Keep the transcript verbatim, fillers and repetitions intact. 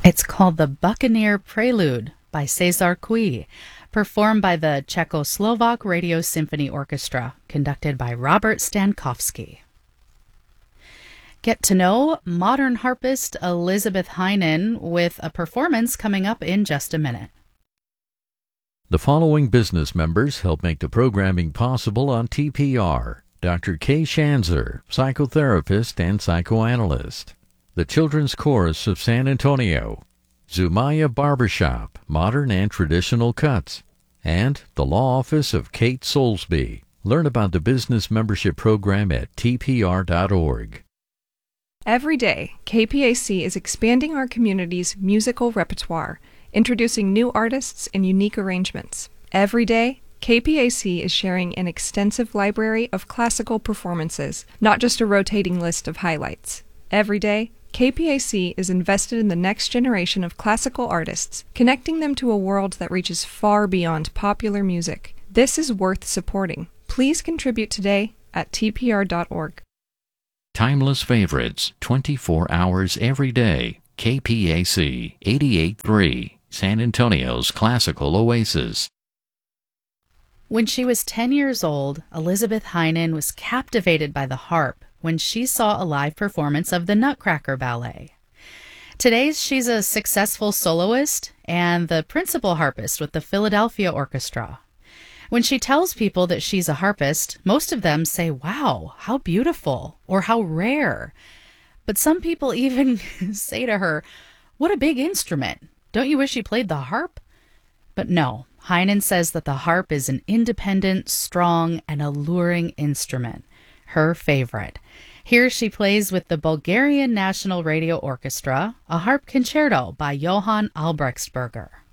It's called the Buccaneer Prelude by Cezar Cui, performed by the Czechoslovak Radio Symphony Orchestra, conducted by Robert Stankowski. Get to know modern harpist Elizabeth Heinen with a performance coming up in just a minute. The following business members help make the programming possible on T P R. Doctor Kay Shanzer, psychotherapist and psychoanalyst. The Children's Chorus of San Antonio. Zumaya Barbershop, modern and traditional cuts. And the Law Office of Kate Soulsby. Learn about the business membership program at T P R dot org. Every day, K P A C is expanding our community's musical repertoire, introducing new artists and unique arrangements. Every day, K P A C is sharing an extensive library of classical performances, not just a rotating list of highlights. Every day, K P A C is invested in the next generation of classical artists, connecting them to a world that reaches far beyond popular music. This is worth supporting. Please contribute today at T P R dot org. Timeless favorites, twenty-four hours every day. K P A C eighty-eight point three, San Antonio's classical oasis. When she was ten years old, Elizabeth Heinen was captivated by the harp when she saw a live performance of the Nutcracker Ballet. Today, she's a successful soloist and the principal harpist with the Philadelphia Orchestra. When she tells people that she's a harpist, most of them say, "Wow, how beautiful," or "how rare." But some people even say to her, "What a big instrument. Don't you wish you played the harp?" But no, Heinen says that the harp is an independent, strong, and alluring instrument. Her favorite. Here she plays with the Bulgarian National Radio Orchestra, a harp concerto by Johann Albrechtsberger.